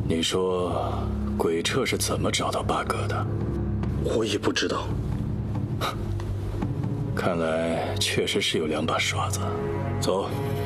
你说鬼彻是怎么找到八哥的？ 我也不知道。 看来确实是有两把刷子。走。